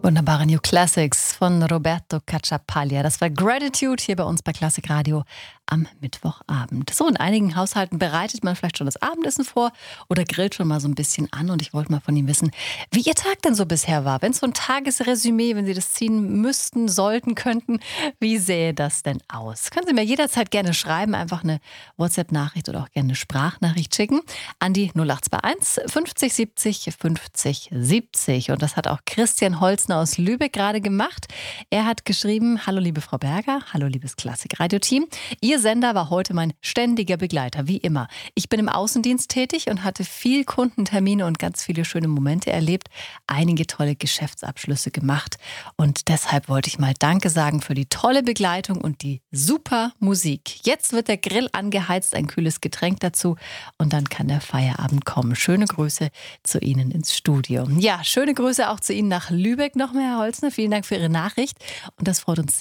Wunderbare New Classics von Roberto Cacciapaglia. Das war Gratitude hier bei uns bei Klassik Radio am Mittwochabend. So, in einigen Haushalten bereitet man vielleicht schon das Abendessen vor oder grillt schon mal so ein bisschen an. Und ich wollte mal von Ihnen wissen, wie Ihr Tag denn so bisher war. Wenn so ein Tagesresümee, wenn Sie das ziehen müssten, sollten, könnten, wie sähe das denn aus? Können Sie mir jederzeit gerne schreiben, einfach eine WhatsApp-Nachricht oder auch gerne eine Sprachnachricht schicken an die 0821 50 70 50 70. Und das hat auch Christian Holzner aus Lübeck gerade gemacht. Er hat geschrieben: Hallo liebe Frau Berger, hallo liebes Klassik-Radio-Team. Ihr Sender war heute mein ständiger Begleiter, wie immer. Ich bin im Außendienst tätig und hatte viel Kundentermine und ganz viele schöne Momente erlebt, einige tolle Geschäftsabschlüsse gemacht. Und deshalb wollte ich mal Danke sagen für die tolle Begleitung und die super Musik. Jetzt wird der Grill angeheizt, ein kühles Getränk dazu und dann kann der Feierabend kommen. Schöne Grüße zu Ihnen ins Studio. Ja, schöne Grüße auch zu Ihnen nach Lübeck nochmal, Herr Holzner. Vielen Dank für Ihre Nachricht und das freut uns